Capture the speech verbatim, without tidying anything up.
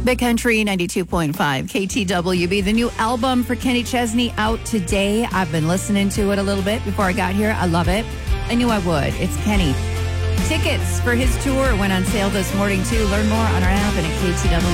Big Country ninety-two point five K T W B. The new album for Kenny Chesney out today. I've been listening to it a little bit before I got here. I love it. I knew I would. It's Kenny. Tickets for his tour went on sale this morning, too. Learn more on our app and at K T W.